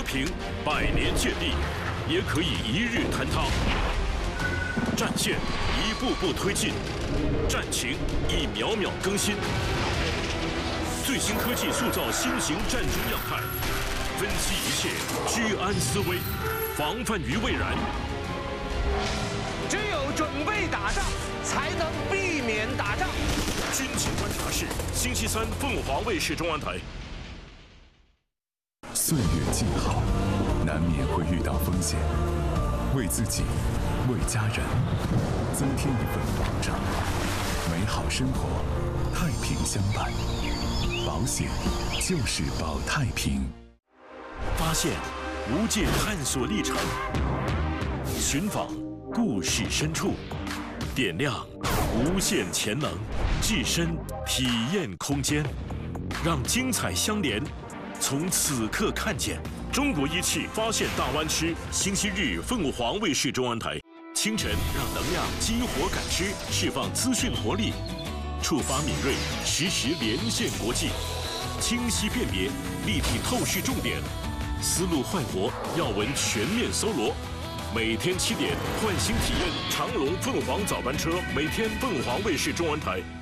和平，100年建立，也可以1日坍塌。战线一步步推进，战情亦秒秒更新。最新科技塑造新型战争样态，分析一切，居安思危，防范于未然。 只有准备打仗，才能避免打仗。 军情观察室，星期3凤凰卫视中文台。 岁月静好，难免会遇到风险，为自己，为家人，增添一份保障。美好生活，太平相伴。保险就是保太平。 发现无界探索历程，寻访故事深处，点亮无限潜能，置身体验空间，让精彩相连。从此刻看见中国仪器发现大湾区，星期日凤凰卫视中文台，清晨让能量激活感知，释放资讯活力，触发敏锐，实时连线国际，清晰辨别，立体透视重点，思路焕活，要闻全面搜罗。每天7点，唤醒体验长龙凤凰早班车，每天凤凰卫视中文台。